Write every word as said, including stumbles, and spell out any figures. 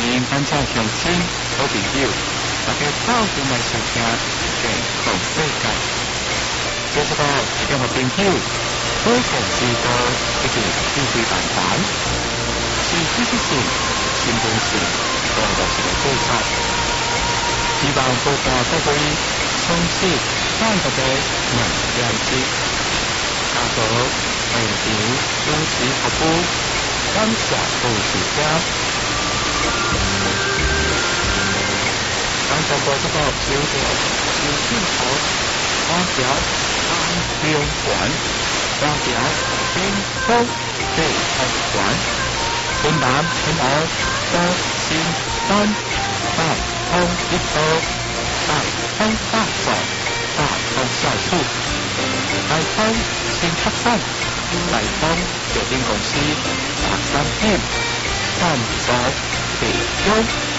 年观众乡亲好朋友，大家到今来收听健康世界。接着到一个好朋友，保健之道一定必须办法，是知识性、新闻性，都是个做法。希望大家都可以从事咱个的能量之，下个每场主持服务，感谢各位收听。感谢各位收听小镜头，八条安阳馆，八条健康健康馆，本南本澳多新单大通一波，大通大爽，大通小处，大通新客栈，大通酒店公司，大三店，赞助提供。